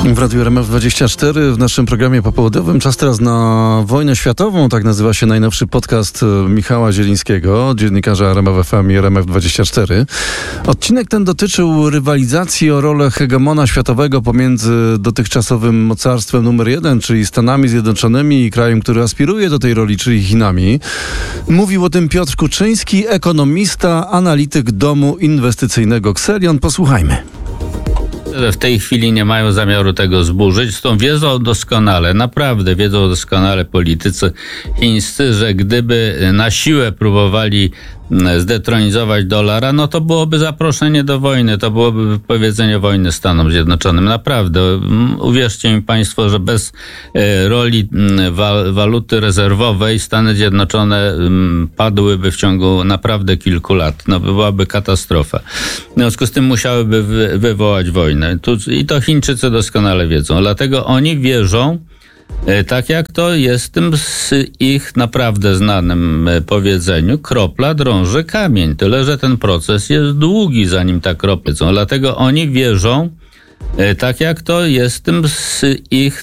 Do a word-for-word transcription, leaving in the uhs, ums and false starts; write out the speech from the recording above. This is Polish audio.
W Radiu R M F dwadzieścia cztery w naszym programie popołudniowym czas teraz na wojnę światową, tak nazywa się najnowszy podcast Michała Zielińskiego, dziennikarza R M F F M i R M F dwadzieścia cztery. Odcinek ten dotyczył rywalizacji o rolę hegemona światowego pomiędzy dotychczasowym mocarstwem numer jeden, czyli Stanami Zjednoczonymi, i krajem, który aspiruje do tej roli, czyli Chinami. Mówił o tym Piotr Kuczyński, ekonomista, analityk domu inwestycyjnego Xelion. Posłuchajmy. W tej chwili nie mają zamiaru tego zburzyć, zresztą wiedzą doskonale, naprawdę wiedzą doskonale politycy chińscy, że gdyby na siłę próbowali zdetronizować dolara, no to byłoby zaproszenie do wojny, to byłoby wypowiedzenie wojny Stanom Zjednoczonym. Naprawdę, uwierzcie mi państwo, że bez roli wa- waluty rezerwowej Stany Zjednoczone padłyby w ciągu naprawdę kilku lat. No byłaby katastrofa. W związku z tym musiałyby wy- wywołać wojnę. Tu, I to Chińczycy doskonale wiedzą. Dlatego oni wierzą, tak jak to jest w tym ich naprawdę znanym powiedzeniu, kropla drąży kamień. Tyle, że ten proces jest długi, zanim ta kropla. Dlatego oni wierzą, tak jak to jest w tym ich